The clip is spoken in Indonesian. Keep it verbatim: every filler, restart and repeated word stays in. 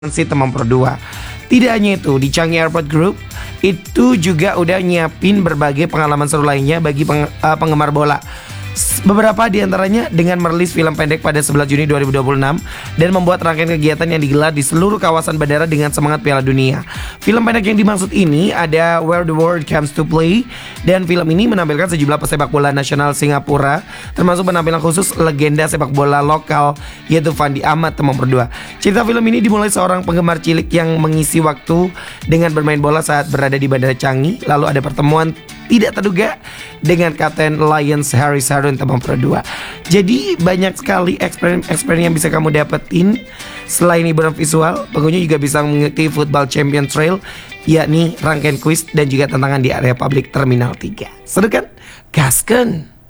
Si Temam Pro dua. Tidak hanya itu, di Changi Airport Group itu juga udah nyiapin berbagai pengalaman seru lainnya bagi peng, uh, penggemar bola. S- Beberapa di antaranya dengan merilis film pendek pada sebelas Juni dua ribu dua puluh enam dan membuat rangkaian kegiatan yang digelar di seluruh kawasan bandara dengan semangat Piala Dunia. Film pendek yang dimaksud ini ada Where the World Comes to Play, dan film ini menampilkan sejumlah pesepak bola nasional Singapura, termasuk penampilan khusus legenda sepak bola lokal yaitu Fandi Ahmad Temam Pro dua. Cerita film ini dimulai seorang penggemar cilik yang mengisi waktu dengan bermain bola saat berada di Bandara Changi. Lalu ada pertemuan tidak terduga dengan Kapten Lions Harry Sarun Temam Pro dua. Jadi banyak sekali experience yang bisa kamu dapetin. Selain hiburan visual, pengunjung juga bisa mengikuti Football Champion Trail, yakni rangkaian kuis dan juga tantangan di area publik Terminal tiga. Seru kan? Gaskan!